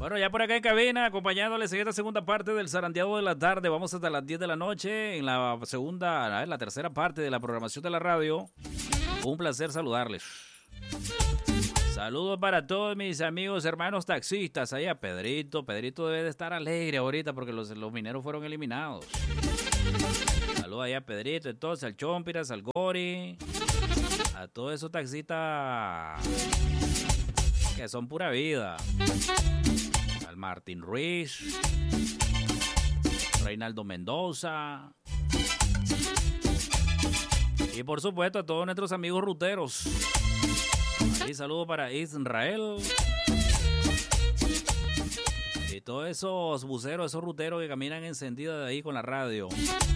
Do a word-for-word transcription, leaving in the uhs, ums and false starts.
Bueno, ya por acá en cabina, acompañándoles en esta segunda parte del zarandeado de la tarde. Vamos hasta las diez de la noche en la segunda, en la tercera parte de la programación de la radio. Un placer saludarles. Saludos para todos mis amigos, hermanos taxistas. Ahí a Pedrito. Pedrito debe de estar alegre ahorita porque los, los mineros fueron eliminados. Saludos ahí a Pedrito, entonces al Chompiras, al Gori, a todos esos taxistas que son pura vida. Al Martín Ruiz, Reinaldo Mendoza y por supuesto a todos nuestros amigos ruteros. Ahí saludo para Israel y todos esos buceros, esos ruteros que caminan encendidos de ahí con la radio.